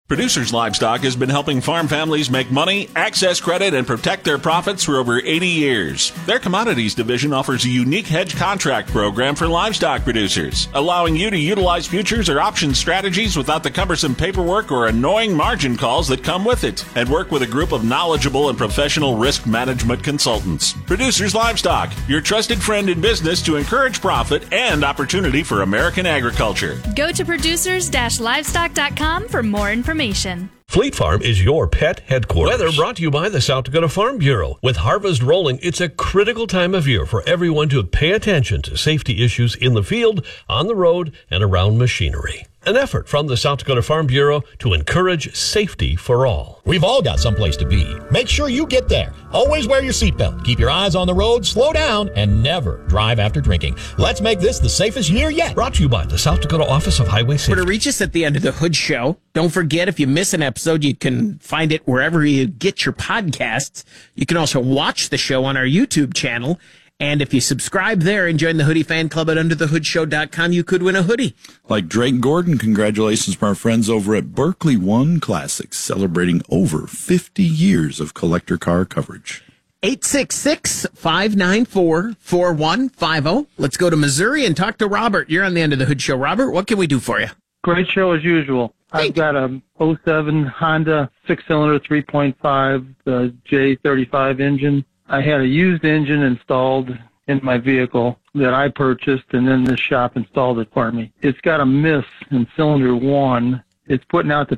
Producers Livestock has been helping farm families make money, access credit, and protect their profits for over 80 years. Their commodities division offers a unique hedge contract program for livestock producers, allowing you to utilize futures or option strategies without the cumbersome paperwork or annoying margin calls that come with it, and work with a group of knowledgeable and professional risk management consultants. Producers Livestock, your trusted friend in business to encourage profit and opportunity for American agriculture. Go to producers-livestock.com for more information. Fleet Farm is your pet headquarters. Weather brought to you by the South Dakota Farm Bureau. With harvest rolling, it's a critical time of year for everyone to pay attention to safety issues in the field, on the road, and around machinery. An effort from the South Dakota Farm Bureau to encourage safety for all. We've all got someplace to be. Make sure you get there. Always wear your seatbelt. Keep your eyes on the road, slow down, and never drive after drinking. Let's make this the safest year yet. Brought to you by the South Dakota Office of Highway Safety. To reach us at the end of the Hood Show, don't forget, if you miss an episode, you can find it wherever you get your podcasts. You can also watch the show on our YouTube channel. And if you subscribe there and join the Hoodie Fan Club at underthehoodshow.com, you could win a hoodie. Like Drake Gordon, congratulations from our friends over at Berkeley One Classics, celebrating over 50 years of collector car coverage. 866-594-4150. Let's go to Missouri and talk to Robert. You're on the end of the Hood Show. Robert, what can we do for you? Great show as usual. I've got a 07 Honda 6-cylinder 3.5 J35 engine. I had a used engine installed in my vehicle that I purchased, and then the shop installed it for me. It's got a miss in cylinder 1. It's putting out the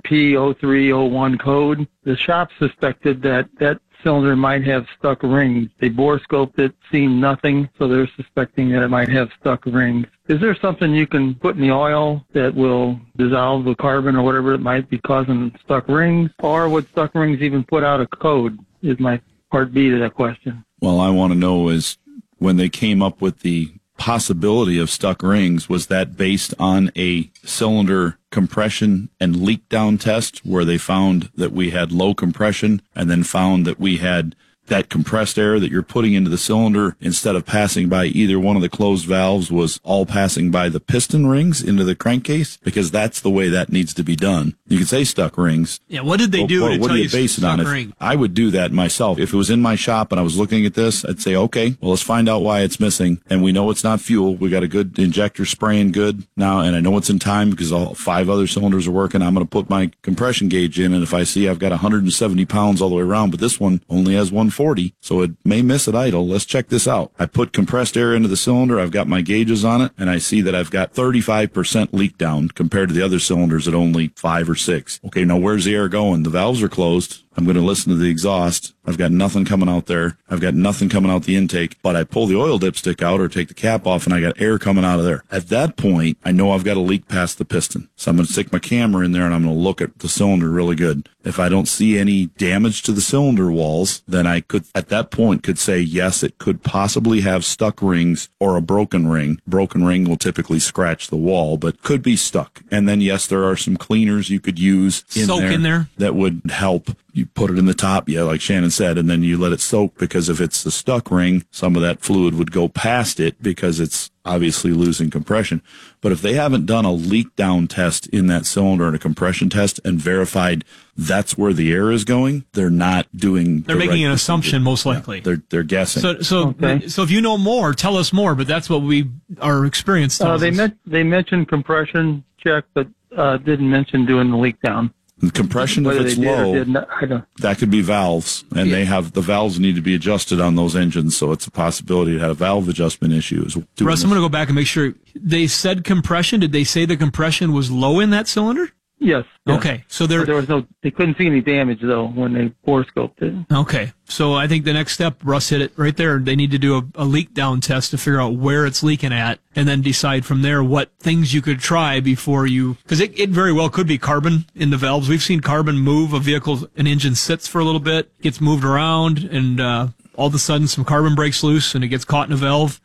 P0301 code. The shop suspected that cylinder might have stuck rings. They bore scoped it, seen nothing, so they're suspecting that it might have stuck rings. Is there something you can put in the oil that will dissolve the carbon or whatever it might be causing stuck rings? Or would stuck rings even put out a code, is my part B to that question. Well, I want to know is when they came up with the possibility of stuck rings, was that based on a cylinder compression and leak down test where they found that we had low compression and then found that we had that compressed air that you're putting into the cylinder, instead of passing by either one of the closed valves, was all passing by the piston rings into the crankcase? Because that's the way that needs to be done. You can say stuck rings. Yeah, what did they do to tell you base it on? ring? I would do that myself. If it was in my shop and I was looking at this, I'd say, okay, well, let's find out why it's missing. And we know it's not fuel. We got a good injector spraying good now, and I know it's in time because all 5 other cylinders are working. I'm going to put my compression gauge in, and if I see I've got 170 pounds all the way around, but this one only has 140, so it may miss at idle. Let's check this out. I put compressed air into the cylinder. I've got my gauges on it, and I see that I've got 35% leak down compared to the other cylinders at only 5 or 6. Okay, now where's the air going? The valves are closed. I'm going to listen to the exhaust. I've got nothing coming out there. I've got nothing coming out the intake, but I pull the oil dipstick out or take the cap off and I got air coming out of there. At that point, I know I've got a leak past the piston. So I'm going to stick my camera in there and I'm going to look at the cylinder really good. If I don't see any damage to the cylinder walls, then I could, at that point, could say, yes, it could possibly have stuck rings or a broken ring. Broken ring will typically scratch the wall, but could be stuck. And then, yes, there are some cleaners you could use in there that would help. You put it in the top, yeah, like Shannon said, and then you let it soak, because if it's the stuck ring, some of that fluid would go past it because it's obviously losing compression. But if they haven't done a leak down test in that cylinder and a compression test and verified that's where the air is going, they're not doing. They're making an assumption, most likely. Yeah, they're guessing. So if you know more, tell us more. But that's what our experience tells us. They mentioned compression check, but didn't mention doing the leak down. The compression, if it's low, that could be valves, and the valves need to be adjusted on those engines, so it's a possibility it had a valve adjustment issue. Russ, I'm going to go back and make sure. They said compression. Did they say the compression was low in that cylinder? Yes. Okay. So there was they couldn't see any damage, though, when they bore scoped it. Okay. So I think the next step, Russ hit it right there. They need to do a leak down test to figure out where it's leaking at, and then decide from there what things you could try before you, because it very well could be carbon in the valves. We've seen carbon move a vehicle, an engine sits for a little bit, gets moved around, and all of a sudden some carbon breaks loose and it gets caught in a valve.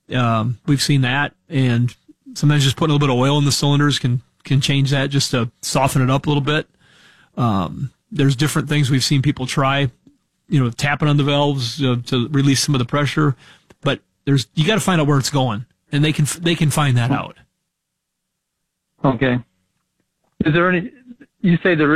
We've seen that, and sometimes just putting a little bit of oil in the cylinders can change that, just to soften it up a little bit. There's different things we've seen people try, tapping on the valves to release some of the pressure, but you got to find out where it's going, and they can find that out. Okay. Is there any? You say there